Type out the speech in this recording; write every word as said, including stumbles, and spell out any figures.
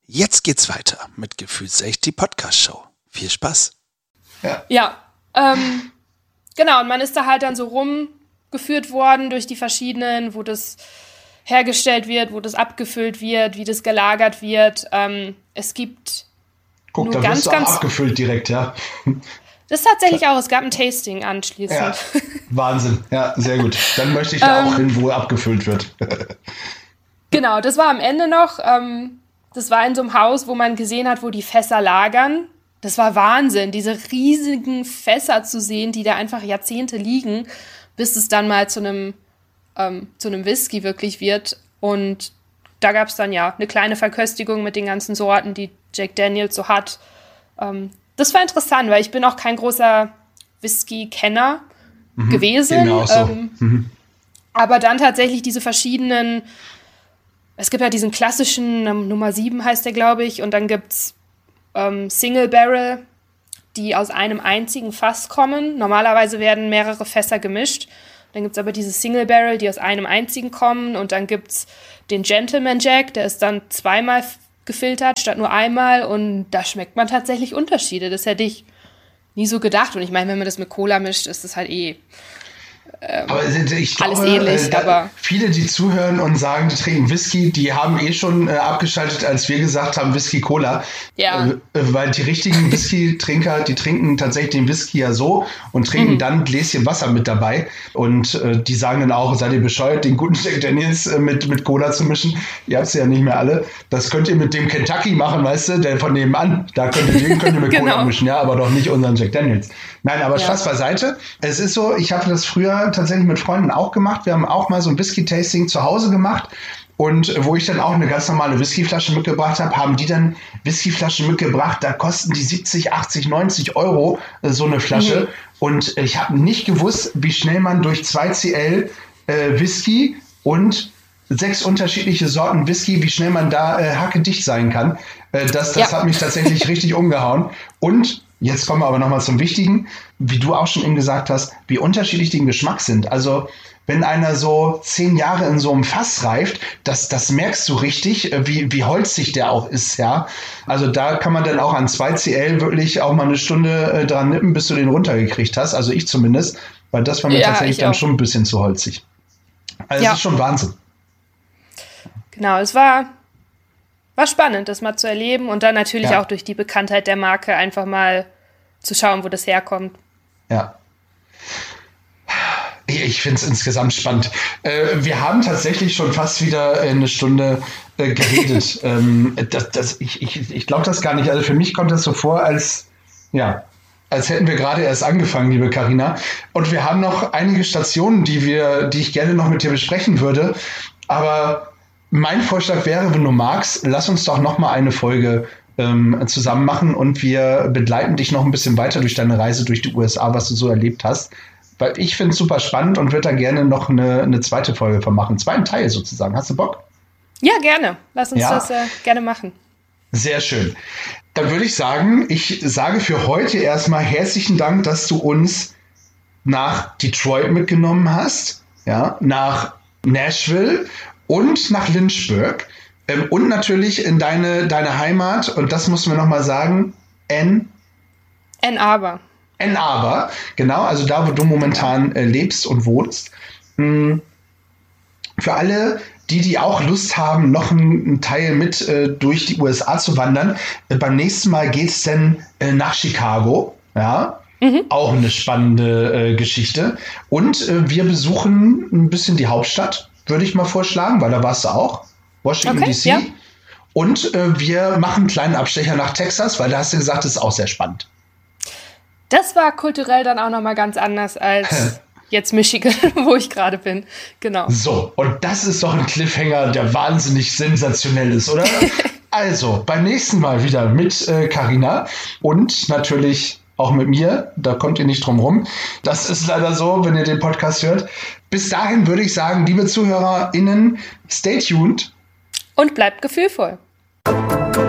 Jetzt geht's weiter mit Gefühlsecht, die Podcast-Show. Viel Spaß. Ja, ja ähm, genau. Und man ist da halt dann so rumgeführt worden durch die verschiedenen, wo das hergestellt wird, wo das abgefüllt wird, wie das gelagert wird. Ähm, es gibt Guck, nur da ganz, wirst du ganz auch abgefüllt direkt, ja. Das ist tatsächlich auch, es gab ein Tasting anschließend. Ja, Wahnsinn, ja, sehr gut. Dann möchte ich da ähm, auch hin, wo abgefüllt wird. Genau, das war am Ende noch, ähm, das war in so einem Haus, wo man gesehen hat, wo die Fässer lagern. Das war Wahnsinn, diese riesigen Fässer zu sehen, die da einfach Jahrzehnte liegen, bis es dann mal zu einem, ähm, zu einem Whisky wirklich wird. Und da gab es dann ja eine kleine Verköstigung mit den ganzen Sorten, die Jack Daniel's so hat. Ähm, Das war interessant, weil ich bin auch kein großer Whisky-Kenner mhm, gewesen. Genau so. Ähm, mhm. Aber dann tatsächlich diese verschiedenen, es gibt ja diesen klassischen, ähm, Nummer sieben heißt der, glaube ich, und dann gibt es ähm, Single Barrel, die aus einem einzigen Fass kommen. Normalerweise werden mehrere Fässer gemischt. Dann gibt es aber diese Single Barrel, die aus einem einzigen kommen. Und dann gibt es den Gentleman Jack, der ist dann zweimal gefiltert, statt nur einmal, und da schmeckt man tatsächlich Unterschiede. Das hätte ich nie so gedacht. Und ich meine, wenn man das mit Cola mischt, ist das halt eh ähm, aber ich glaube, alles ähnlich. Äh, da, aber viele, die zuhören und sagen, die trinken Whisky, die haben eh schon äh, abgeschaltet, als wir gesagt haben, Whisky Cola. Ja. Äh, weil die richtigen Whisky-Trinker, die trinken tatsächlich den Whisky ja so und trinken mhm. dann ein Gläschen Wasser mit dabei. Und äh, die sagen dann auch, seid ihr bescheuert, den guten Jack Daniels äh, mit, mit Cola zu mischen? Ihr habt es ja nicht mehr alle. Das könnt ihr mit dem Kentucky machen, weißt du, der von nebenan. Da könnt ihr, den könnt ihr mit genau. Cola mischen, ja, aber doch nicht unseren Jack Daniels. Nein, aber ja. Spaß beiseite. Es ist so, ich habe das früher tatsächlich mit Freunden auch gemacht. Wir haben auch mal so ein Whisky-Tasting zu Hause gemacht. Und wo ich dann auch eine ganz normale Whiskyflasche mitgebracht habe, haben die dann Whiskyflaschen mitgebracht. Da kosten die siebzig, achtzig, neunzig Euro so eine Flasche. Mhm. Und ich habe nicht gewusst, wie schnell man durch zwei Cl äh, Whisky und sechs unterschiedliche Sorten Whisky, wie schnell man da äh, hackedicht sein kann. Äh, das das ja. hat mich tatsächlich richtig umgehauen. Und jetzt kommen wir aber nochmal zum Wichtigen, wie du auch schon eben gesagt hast, wie unterschiedlich die im Geschmack sind. Also wenn einer so zehn Jahre in so einem Fass reift, das, das merkst du richtig, wie, wie holzig der auch ist, ja. Also da kann man dann auch an zwei Cl wirklich auch mal eine Stunde äh, dran nippen, bis du den runtergekriegt hast. Also ich zumindest, weil das war mir ja, tatsächlich dann auch. schon ein bisschen zu holzig. Also ja. das ist schon Wahnsinn. Genau, es war, war spannend, das mal zu erleben und dann natürlich ja. auch durch die Bekanntheit der Marke einfach mal zu schauen, wo das herkommt. Ja. Ich finde es insgesamt spannend. Äh, wir haben tatsächlich schon fast wieder eine Stunde äh, geredet. ähm, das, das, ich ich, ich glaube das gar nicht. Also für mich kommt das so vor, als, ja, als hätten wir gerade erst angefangen, liebe Carina. Und wir haben noch einige Stationen, die, wir, die ich gerne noch mit dir besprechen würde. Aber mein Vorschlag wäre, wenn du magst, lass uns doch noch mal eine Folge ähm, zusammen machen und wir begleiten dich noch ein bisschen weiter durch deine Reise durch die U S A, was du so erlebt hast. Weil ich finde es super spannend und würde da gerne noch eine, eine zweite Folge von machen. Einen zweiten Teil sozusagen. Hast du Bock? Ja, gerne. Lass uns ja? das äh, gerne machen. Sehr schön. Dann würde ich sagen, ich sage für heute erstmal herzlichen Dank, dass du uns nach Detroit mitgenommen hast, ja, nach Nashville und nach Lynchburg ähm, und natürlich in deine, deine Heimat, und das mussten wir nochmal sagen, Ann Ann Arbor. Ann Arbor, genau, also da, wo du momentan äh, lebst und wohnst. Hm. Für alle, die, die auch Lust haben, noch einen Teil mit äh, durch die U S A zu wandern, äh, beim nächsten Mal geht es dann äh, nach Chicago, ja, mhm. auch eine spannende äh, Geschichte. Und äh, wir besuchen ein bisschen die Hauptstadt, würde ich mal vorschlagen, weil da warst du auch, Washington okay, D C. Ja. Und äh, wir machen einen kleinen Abstecher nach Texas, weil da hast du gesagt, das ist auch sehr spannend. Das war kulturell dann auch nochmal ganz anders als jetzt Michigan, wo ich gerade bin. Genau. So, und das ist doch ein Cliffhanger, der wahnsinnig sensationell ist, oder? Also, beim nächsten Mal wieder mit äh, Carina und natürlich auch mit mir. Da kommt ihr nicht drum rum. Das ist leider so, wenn ihr den Podcast hört. Bis dahin würde ich sagen, liebe ZuhörerInnen, stay tuned. Und bleibt gefühlvoll.